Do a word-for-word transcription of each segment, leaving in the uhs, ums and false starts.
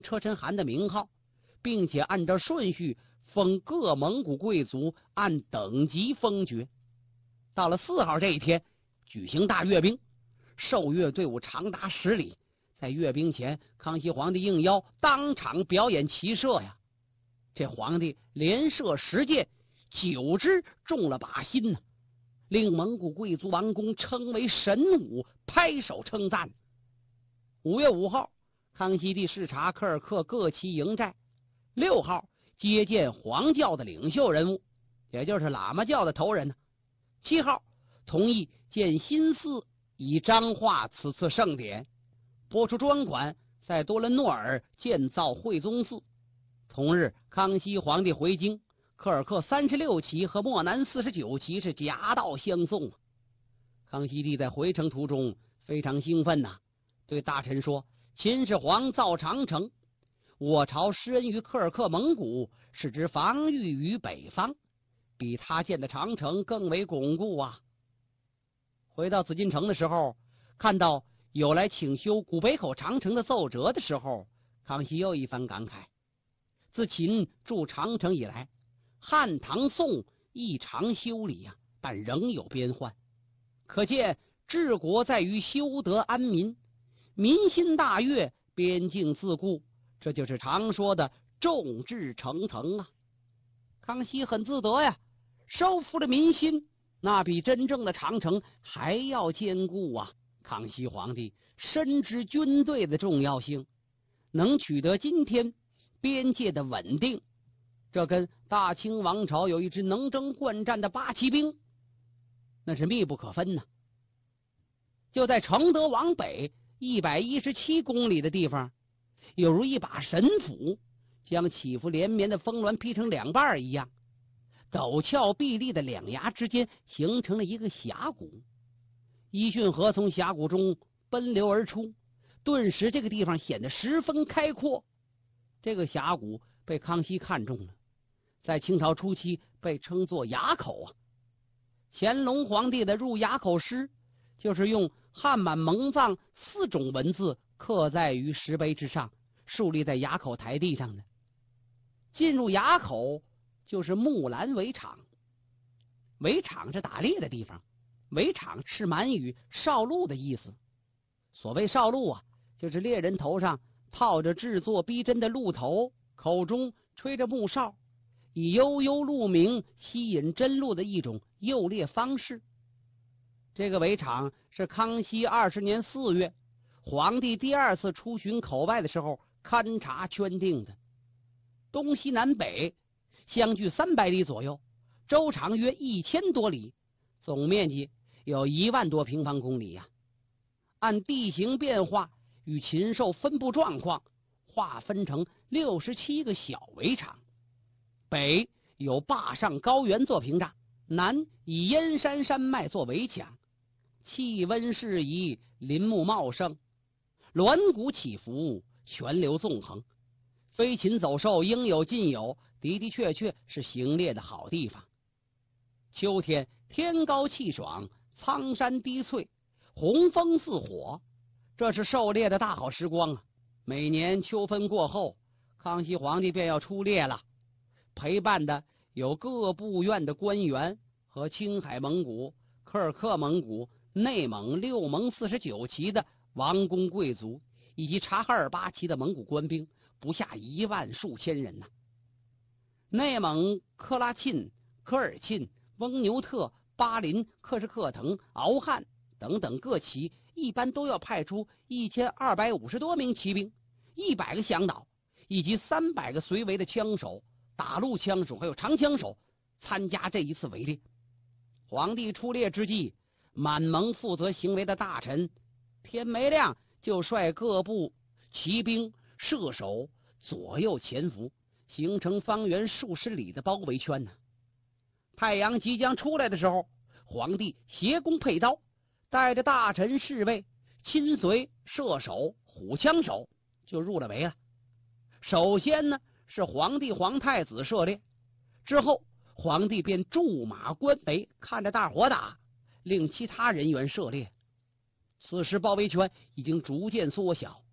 车臣汗的名号，并且按照顺序封各蒙古贵族按等级封爵。到了四号这一天，举行大阅兵，受阅队伍长达十里。在阅兵前，康熙皇帝应邀当场表演骑射呀。这皇帝连射十箭，九支中了靶心呢，令蒙古贵族王公称为神武，拍手称赞。五月五号，康熙帝视察科尔克各旗营寨。六号接见黄教的领袖人物，也就是喇嘛教的头人呢。七号同意建新寺，以彰化此次盛典，拨出专款在多伦诺尔建造惠宗寺。同日，康熙皇帝回京，科尔克三十六旗和漠南四十九旗是夹道相送。康熙帝在回程途中非常兴奋呐、啊，对大臣说：“秦始皇造长城，我朝施恩于科尔克蒙古，是指防御于北方，比他建的长城更为巩固啊。”回到紫禁城的时候，看到有来请修古北口长城的奏折的时候，康熙又一番感慨：自秦筑长城以来，汉唐宋异常修理呀、啊，但仍有边患，可见治国在于修德安民，民心大悦，边境自固，这就是常说的众志成城啊。康熙很自得呀，收复了民心，那比真正的长城还要坚固啊。康熙皇帝深知军队的重要性，能取得今天边界的稳定，这跟大清王朝有一支能征惯战的八旗兵那是密不可分呢。就在承德往北一百一十七公里的地方，有如一把神斧，将起伏连绵的峰峦劈成两半一样，陡峭壁立的两崖之间形成了一个峡谷，伊逊河从峡谷中奔流而出，顿时这个地方显得十分开阔。这个峡谷被康熙看中了，在清朝初期被称作崖口啊。乾隆皇帝的入崖口诗就是用汉满蒙藏四种文字刻在于石碑之上，竖立在崖口台地上的。进入崖口就是木兰围场，围场是打猎的地方，围场是满语哨鹿的意思。所谓哨鹿啊，就是猎人头上套着制作逼真的鹿头，口中吹着木哨，以悠悠鹿鸣吸引真鹿的一种诱猎方式。这个围场是康熙二十年四月，皇帝第二次出巡口外的时候勘察圈定的。东西南北相距三百里左右，周长约一千多里，总面积有一万多平方公里呀、啊。按地形变化与禽兽分布状况，划分成六十七个小围场。北有坝上高原做屏障，南以燕山山脉做围墙，气温适宜，林木茂盛，峦谷起伏，泉流纵横，飞禽走兽应有尽有，的的确确是行猎的好地方。秋天天高气爽，苍山低翠，红枫似火，这是狩猎的大好时光啊！每年秋分过后，康熙皇帝便要出猎了，陪伴的有各部院的官员和青海蒙古、科尔克蒙古、内蒙六蒙四十九旗的王公贵族，以及察哈尔八旗的蒙古官兵，不下一万数千人呐、啊。内蒙克拉沁、科尔沁、翁牛特、巴林、克什克腾、敖汉等等各旗，一般都要派出一千二百五十多名骑兵，一百个向导，以及三百个随围的枪手、打路枪手还有长枪手参加这一次围猎。皇帝出猎之际，满蒙负责行为的大臣天没亮就率各部骑兵射手左右潜伏，形成方圆数十里的包围圈呢。太阳即将出来的时候，皇帝携弓佩刀，带着大臣侍卫、亲随射手、虎枪手就入了围了。首先呢是皇帝皇太子射猎，之后皇帝便驻马观围，看着大伙打，令其他人员射猎。此时包围圈已经逐渐缩小，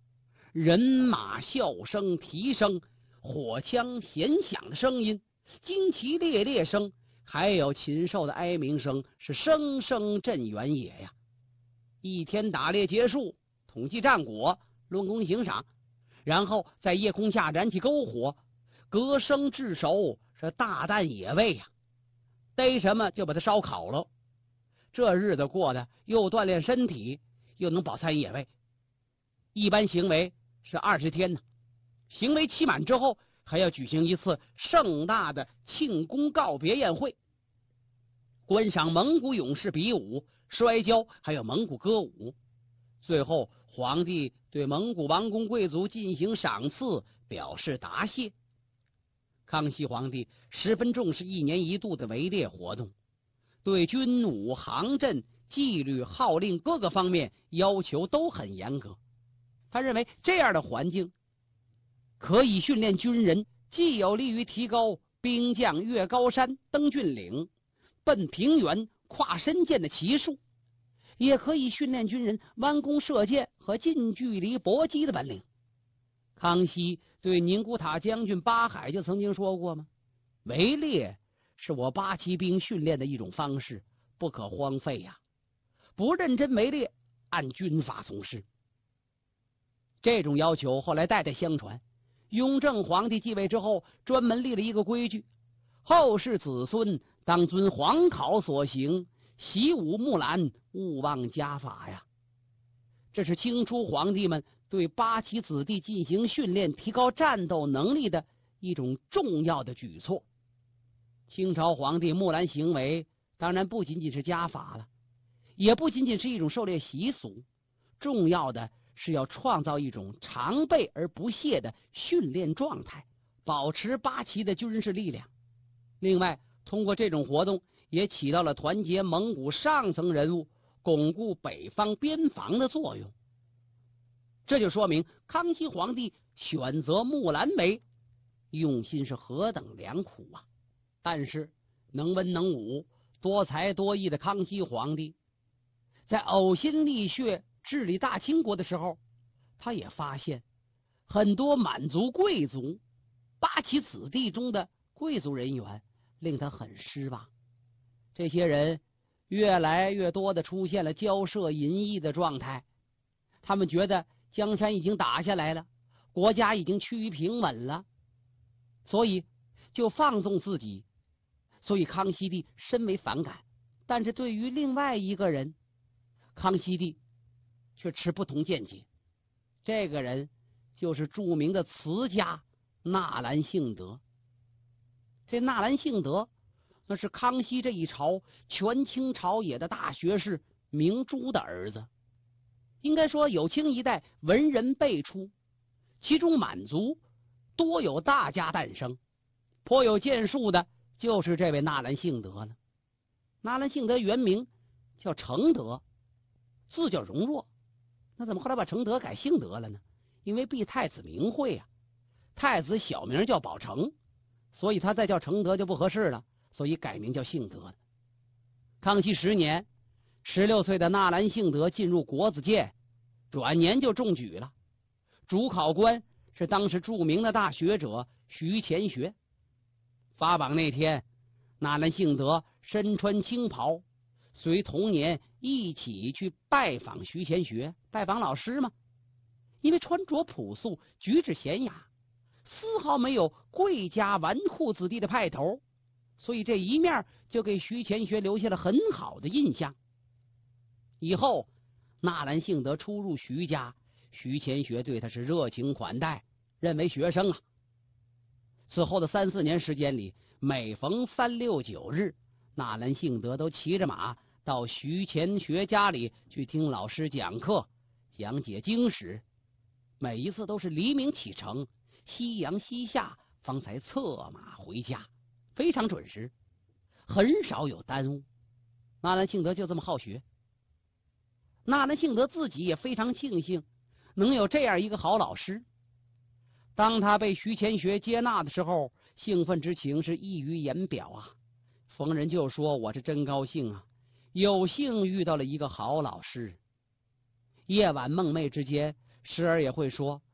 人马笑声、蹄声、火枪弦响的声音、旌旗猎猎声，还有禽兽的哀鸣声，是声声震原野呀。一天打猎结束，统计战果，论功行赏，然后在夜空下燃起篝火，隔生炙熟，是大啖野味呀。逮什么就把它烧烤了，这日子过得又锻炼身体，又能饱餐野味。一般行为是二十天呢，行为期满之后，还要举行一次盛大的庆功告别宴会，观赏蒙古勇士比武、摔跤，还有蒙古歌舞。最后，皇帝对蒙古王公贵族进行赏赐，表示答谢。康熙皇帝十分重视一年一度的围猎活动，对军武、行阵、纪律、号令各个方面要求都很严格。他认为这样的环境可以训练军人，既有利于提高兵将越高山、登峻岭、奔平原、跨深涧的骑术，也可以训练军人弯弓射箭和近距离搏击的本领。康熙对宁古塔将军巴海就曾经说过吗？围猎是我八旗兵训练的一种方式，不可荒废呀！不认真围猎，按军法从事。这种要求后来代代相传，雍正皇帝继位之后，专门立了一个规矩：后世子孙当遵皇考所行，习武木兰，勿忘家法呀。这是清初皇帝们对八旗子弟进行训练、提高战斗能力的一种重要的举措。清朝皇帝木兰行为当然不仅仅是家法了，也不仅仅是一种狩猎习俗，重要的是要创造一种常备而不懈的训练状态，保持八旗的军事力量。另外，通过这种活动也起到了团结蒙古上层人物、巩固北方边防的作用。这就说明康熙皇帝选择木兰梅，用心是何等良苦啊！但是能文能武、多才多艺的康熙皇帝，在呕心沥血治理大清国的时候，他也发现很多满族贵族、八旗子弟中的贵族人员令他很失望。这些人越来越多的出现了交涉淫逸的状态，他们觉得江山已经打下来了，国家已经趋于平稳了，所以就放纵自己。所以康熙帝深为反感。但是对于另外一个人，康熙帝却持不同见解。这个人就是著名的词家纳兰性德。这纳兰性德那是康熙这一朝权倾朝野的大学士明珠的儿子。应该说有清一代文人辈出，其中满族多有大家诞生，颇有建树的就是这位纳兰性德了。纳兰性德原名叫承德，字叫荣若。那怎么后来把承德改性德了呢？因为避太子名讳啊，太子小名叫宝成，所以他再叫承德就不合适了，所以改名叫性德了。康熙十年，十六岁的纳兰性德进入国子监，转年就中举了。主考官是当时著名的大学者徐乾学。发榜那天，纳兰性德身穿青袍，随同年一起去拜访徐乾学，拜访老师嘛。因为穿着朴素，举止娴雅，丝毫没有贵家纨绔子弟的派头，所以这一面就给徐乾学留下了很好的印象。以后纳兰性德出入徐家，徐乾学对他是热情款待，认为学生啊。此后的三四年时间里，每逢三六九日，纳兰性德都骑着马到徐乾学家里去听老师讲课，讲解经史。每一次都是黎明启程，夕阳西下，方才策马回家，非常准时，很少有耽误。纳兰性德就这么好学。纳兰性德自己也非常庆幸能有这样一个好老师。当他被徐乾学接纳的时候，兴奋之情是溢于言表啊！逢人就说：“我是真高兴啊，有幸遇到了一个好老师。”夜晚梦寐之间，时而也会说：“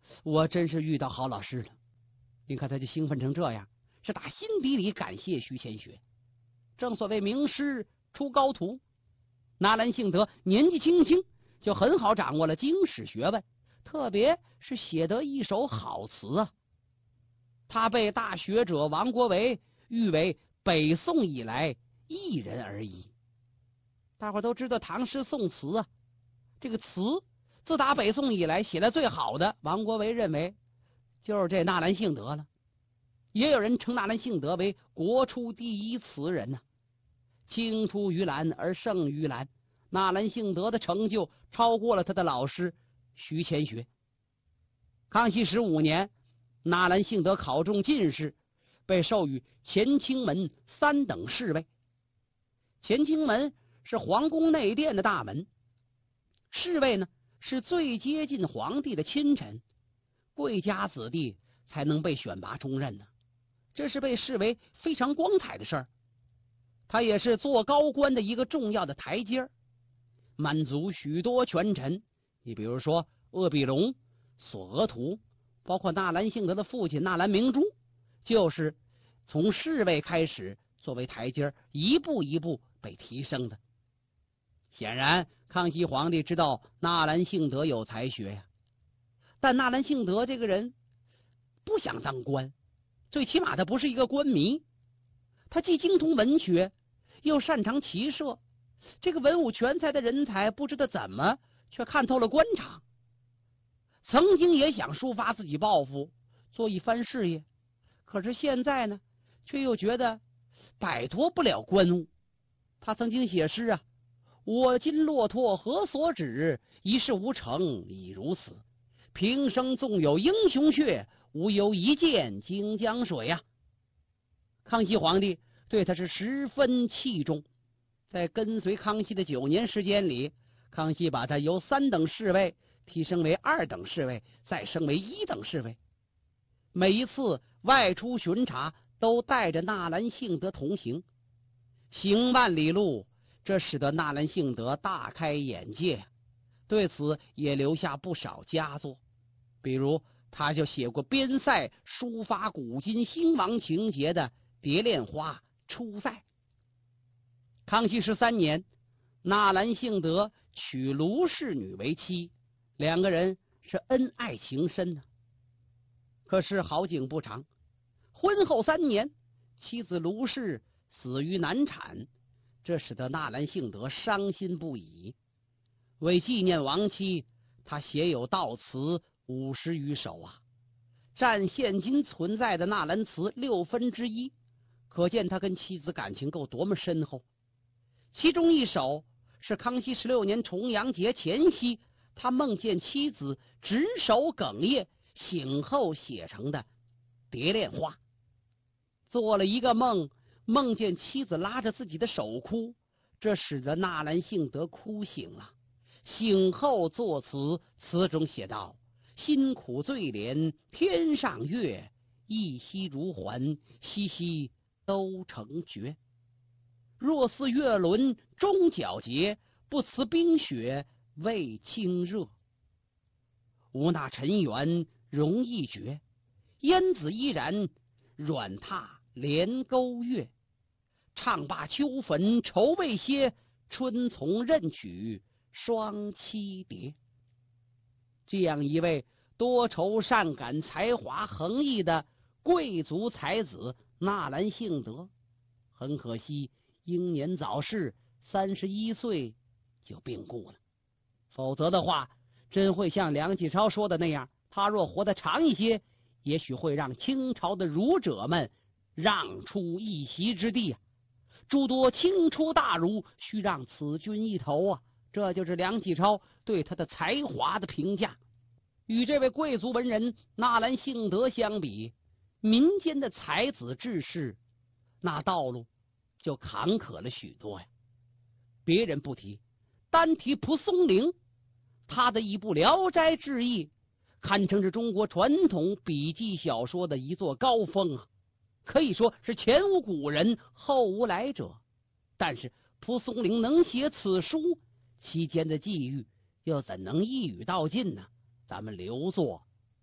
我真是遇到好老师了。你看他就兴奋成这样，是打心底里感谢徐乾学。正所谓名师出高徒，纳兰性德年纪轻轻就很好掌握了经史学问，特别是写得一手好词啊。他被大学者王国维誉为北宋以来一人而已。大伙都知道唐诗宋词啊，这个词自打北宋以来写的最好的，王国维认为就是这纳兰性德了。也有人称纳兰性德为国初第一词人呢、啊。青出于蓝而胜于蓝，纳兰性德的成就超过了他的老师徐乾学。康熙十五年，纳兰性德考中进士，被授予乾清门三等侍卫。乾清门是皇宫内殿的大门，侍卫呢是最接近皇帝的亲臣，贵家子弟才能被选拔充任呢，这是被视为非常光彩的事儿。他也是做高官的一个重要的台阶，满足许多权臣。你比如说鄂必龙、索额图，包括纳兰性德的父亲纳兰明珠，就是从侍卫开始作为台阶，一步一步被提升的。显然康熙皇帝知道纳兰性德有才学呀，但纳兰性德这个人不想当官，最起码他不是一个官迷。他既精通文学，又擅长骑射，这个文武全才的人才，不知道怎么却看透了官场。曾经也想抒发自己抱负，做一番事业，可是现在呢，却又觉得摆脱不了官务。他曾经写诗啊：“我今落拓何所止？一事无成已如此。平生纵有英雄血，无由一见荆江水呀。”康熙皇帝对他是十分器重，在跟随康熙的九年时间里，康熙把他由三等侍卫提升为二等侍卫，再升为一等侍卫。每一次外出巡查都带着纳兰性德同行，行万里路，这使得纳兰性德大开眼界，对此也留下不少佳作。比如他就写过边塞抒发古今兴亡情节的《蝶恋花出塞》。康熙十三年，纳兰性德娶卢氏女为妻，两个人是恩爱情深呢、啊。可是好景不长，婚后三年，妻子卢氏死于难产，这使得纳兰性德伤心不已。为纪念亡妻，他写有悼词五十余首啊，占现今存在的纳兰词六分之一，可见他跟妻子感情够多么深厚。其中一首是康熙十六年重阳节前夕，他梦见妻子执手哽咽，醒后写成的《蝶恋花》。做了一个梦，梦见妻子拉着自己的手哭，这使得纳兰性德哭醒了。醒后作词，词中写道：“辛苦最怜天上月，一夕如还，夕夕都成绝。若似月轮终皎洁，不辞冰雪为清热。无那尘缘容易绝，燕子依然软踏连钩月。唱罢秋坟愁未歇，春从任取双栖蝶。”这样一位多愁善感、才华横溢的贵族才子纳兰性德，很可惜英年早逝，三十一岁就病故了。否则的话，真会像梁启超说的那样，他若活得长一些，也许会让清朝的儒者们让出一席之地啊！诸多清初大儒须让此君一头啊！这就是梁启超对他的才华的评价。与这位贵族文人纳兰性德相比，民间的才子志士那道路就坎坷了许多呀。别人不提，单提蒲松龄，他的一部《聊斋志异》堪称是中国传统笔记小说的一座高峰啊，可以说是前无古人后无来者。但是蒲松龄能写此书，其间的际遇又怎能一语道尽呢？咱们留作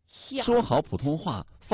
下说好普通话。